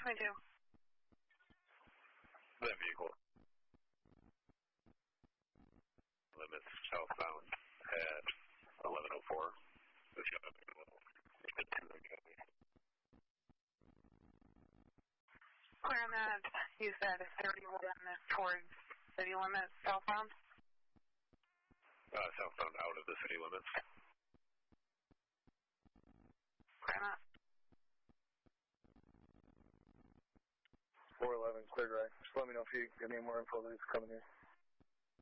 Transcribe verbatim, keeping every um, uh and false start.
can we do? That vehicle. Limits southbound at eleven oh four. Clear on that, you said thirty-one towards city limits southbound? Uh, southbound out of the city limits. Clear on that. four eleven, cleared right. Just let me know if you get any more info that he's coming here.